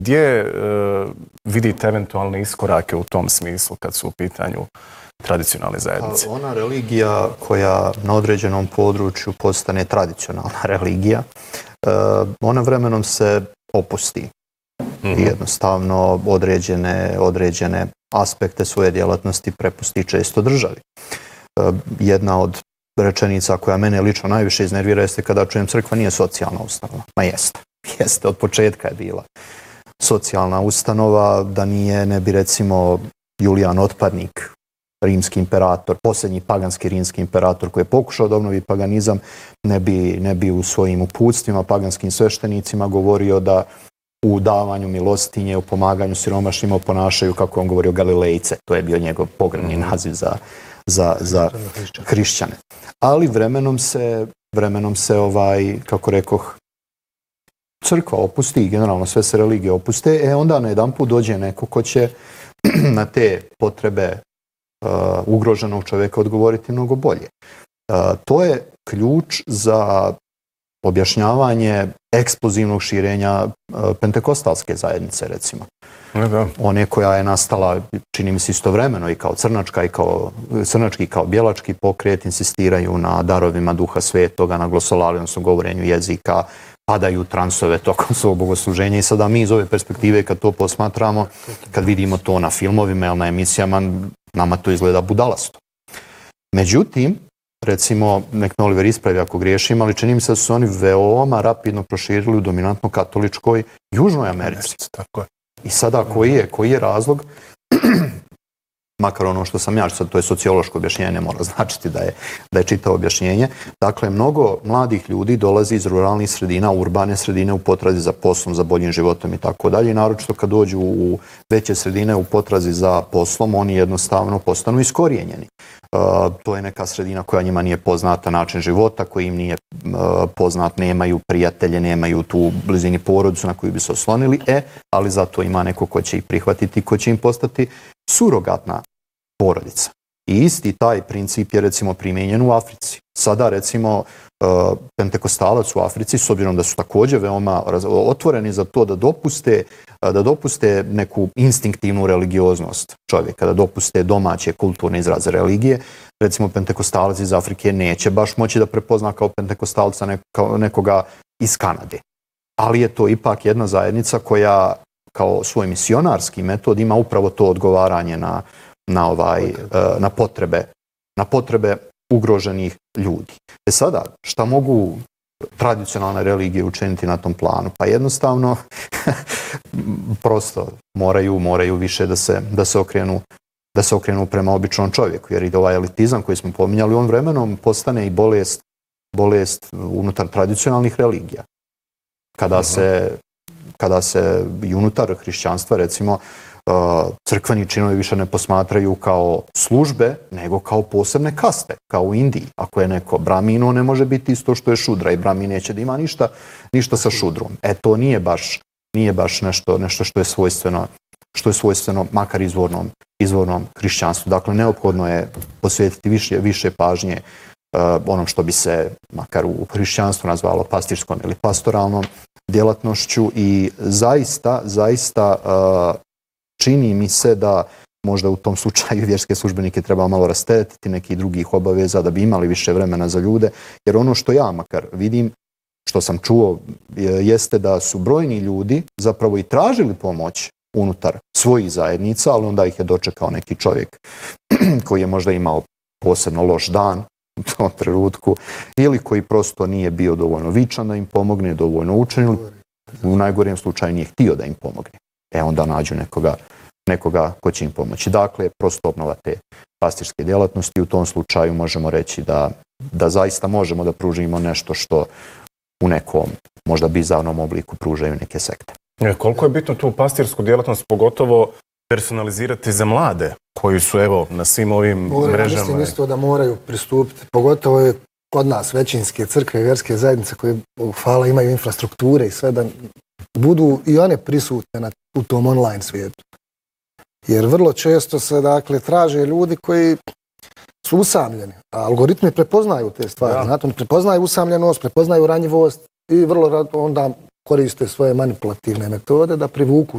Gdje vidite eventualne iskorake u tom smislu kad su u pitanju tradicionalne zajednice? Ona religija koja na određenom području postane tradicionalna religija, ona vremenom se opusti. I jednostavno određene aspekte svoje djelatnosti prepusti često državi. Jedna od rečenica koja mene lično najviše iznervira jeste kada čujem crkva nije socijalna ustanova. Ma jeste. Jeste, od početka je bila socijalna ustanova, da ne bi recimo Julijan Otpadnik, rimski imperator, posljednji paganski rimski imperator koji je pokušao da obnovi paganizam, ne bi u svojim uputstvima paganskim sveštenicima govorio da u davanju milostinje, u pomaganju siromašnima ponašaju, kako on govorio, Galilejce. To je bio njegov pogrebni naziv za hrišćane. Ali vremenom se kako rekoh, crkva opusti, generalno sve se religije opuste, onda na jedan put dođe neko ko će na te potrebe ugroženog čovjeka odgovoriti mnogo bolje. To je ključ za objašnjavanje eksplozivnog širenja pentekostalske zajednice, recimo. One koja je nastala, čini mi se, istovremeno i kao crnački i kao bjelački pokret, insistiraju na darovima Duha Svetoga, na glosolali, odnosno govorenju jezika, padaju transove tokom svog bogosluženja i sada mi iz ove perspektive kad to posmatramo, kad vidimo to na filmovima ili na emisijama, nama to izgleda budalasto. Međutim, recimo, nek me Oliver ispravi ako griješim, ali čini mi se da su oni veoma rapidno proširili u dominantno katoličkoj Južnoj Americi. I sada koji je razlog? Makar ono što sam ja, sad to je sociološko objašnjenje, mora značiti da je čitavo objašnjenje. Dakle, mnogo mladih ljudi dolazi iz ruralnih sredina, urbane sredine u potrazi za poslom, za boljim životom i tako dalje. I naročito kad dođu u veće sredine u potrazi za poslom, oni jednostavno postanu iskorijenjeni. To je neka sredina koja njima nije poznata, način života koji im nije poznat, nemaju prijatelje, nemaju tu blizini porodicu na koju bi se oslonili, ali zato ima neko ko će ih prihvatiti, ko će im postati surogatna porodica. I isti taj princip je recimo primijenjen u Africi. Sada recimo pentekostalac u Africi, s obzirom da su također veoma otvoreni za to da dopuste neku instinktivnu religioznost čovjeka, da dopuste domaće kulturne izraze religije. Recimo pentekostalac iz Afrike neće baš moći da prepozna kao pentekostalca nekoga iz Kanade. Ali je to ipak jedna zajednica koja kao svoj misionarski metod ima upravo to odgovaranje na potrebe ugroženih ljudi. Sada, šta mogu tradicionalne religije učiniti na tom planu? Pa jednostavno, prosto moraju više da se okrenu prema običnom čovjeku, jer i ovaj elitizam koji smo pominjali, on vremenom postane i bolest unutar tradicionalnih religija. Kada se i unutar hrišćanstva, recimo, crkveni činovi više ne posmatraju kao službe, nego kao posebne kaste, kao u Indiji. Ako je neko Brahmin, on ne može biti isto što je šudra i Brahmin neće da ima ništa sa šudrom. To nije baš nešto što je svojstveno makar izvornom hrišćanstvu. Dakle, neophodno je posvetiti više pažnje onom što bi se makar u hrišćanstvu nazvalo pastirskom ili pastoralnom djelatnošću i zaista čini mi se da možda u tom slučaju vjerske službenike treba malo rasteretiti nekih drugih obaveza da bi imali više vremena za ljude, jer ono što ja makar vidim, što sam čuo, jeste da su brojni ljudi zapravo i tražili pomoć unutar svojih zajednica, ali onda ih je dočekao neki čovjek koji je možda imao posebno loš dan u tom trenutku ili koji prosto nije bio dovoljno vičan da im pomogne, dovoljno učen ili u najgorijem slučaju nije htio da im pomogne. Onda nađu nekoga ko će im pomoći. Dakle, prosto obnova te pastirske djelatnosti. U tom slučaju možemo reći da zaista možemo da pružimo nešto što u nekom možda bizarnom obliku pružaju neke sekte. Koliko je bitno tu pastirsku djelatnost pogotovo personalizirati za mlade koji su na svim ovim mrežama? Mislim isto da moraju pristupiti, pogotovo je kod nas većinske crkve i vjerske zajednice koje hvala imaju infrastrukture i sve da budu i one prisutne u tom online svijetu. Jer vrlo često se traže ljudi koji su usamljeni, a algoritmi prepoznaju te stvari. Znate, oni prepoznaju usamljenost, prepoznaju ranjivost i vrlo rado onda koriste svoje manipulativne metode da privuku